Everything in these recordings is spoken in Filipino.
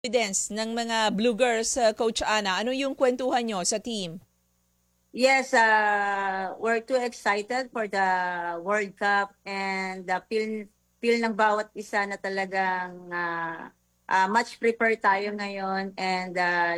Confidence ng mga Blue Girls, Coach Ana? Ano yung kwentuhan nyo sa team? Yes, we're too excited for the World Cup and the feel ng bawat isa na talagang much prepare tayo ngayon and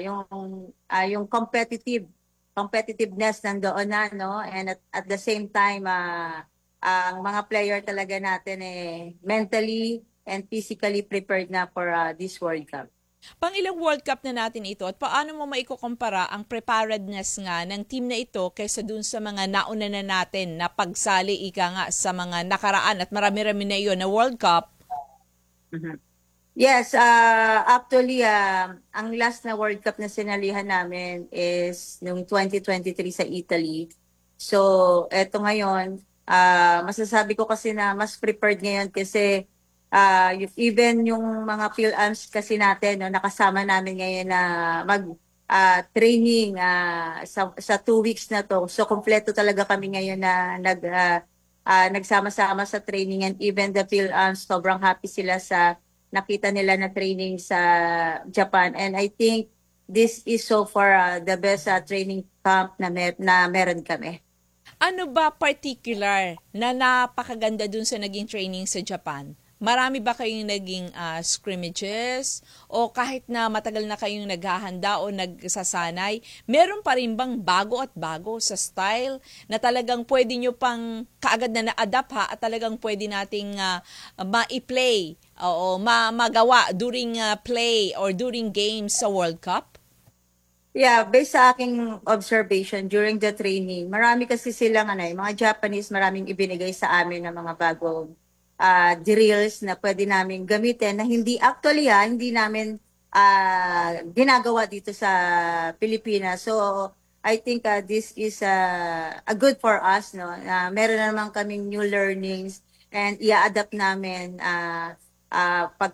yung competitiveness nandoon na, no, and at the same time ang mga player talaga natin mentally and physically prepared na for this World Cup. Pangilang World Cup na natin ito at paano mo maikukumpara ang preparedness nga ng team na ito kaysa dun sa mga nauna na natin na pagsali ika nga sa mga nakaraan at marami-rami na iyon na World Cup? Mhm. Yes, actually, ang last na World Cup na sinalihan namin is nung 2023 sa Italy. So, eto ngayon, masasabi ko kasi na mas prepared ngayon kasi even yung mga PhilAms kasi natin, no, nakasama namin ngayon na mag training sa 2 weeks na to. So, kompleto talaga kami ngayon na nagsama-sama sa training and even the PhilAms, sobrang happy sila sa nakita nila na training sa Japan. And I think this is so far the best training camp na meron kami. Ano ba particular na napakaganda dun sa naging training sa Japan? Marami ba kayong naging scrimmages? O kahit na matagal na kayong naghahanda o nagsasanay, meron pa rin bang bago at bago sa style na talagang pwede nyo pang kaagad na na-adapt ha at talagang pwede nating ma-play o magawa during play or during games sa World Cup? Yeah, based sa aking observation during the training, marami kasi silang mga Japanese, maraming ibinigay sa amin ng mga bagong drills na pwede namin gamitin na hindi actually hindi namin ginagawa dito sa Pilipinas. So I think this is a good for us, no. Meron na naman kaming new learnings and i-adapt namin pag